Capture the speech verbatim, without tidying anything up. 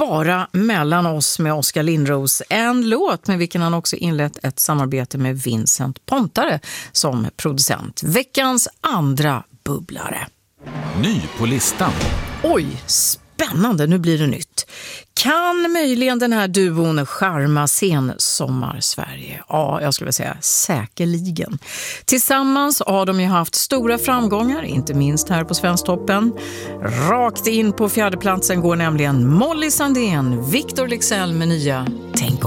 Bara mellan oss med Oskar Lindros. En låt med vilken han också inlett ett samarbete med Vincent Pontare som producent. Veckans andra bubblare. Ny på listan. Oj, spännande, nu blir det nytt. Kan möjligen den här duon charma sensommar-Sverige? Ja, jag skulle vilja säga säkerligen. Tillsammans har de ju haft stora framgångar, inte minst här på Svensktoppen. Rakt in på fjärdeplatsen går nämligen Molly Sandén, Victor Leksell med nya Tänk